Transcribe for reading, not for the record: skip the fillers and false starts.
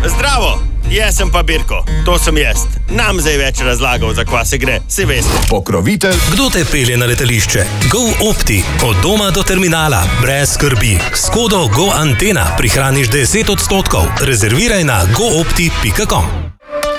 Zdravo, jaz sem pa Birko, to sem jaz. Nam zdaj več razlagal, za kva se gre, si veste. Pokrovitelj. Kdo te pelje na letališče? Go Opti. Od doma do terminala. Brez skrbi. S kodo Go Antena prihraniš 10%. Rezerviraj na goopti.com.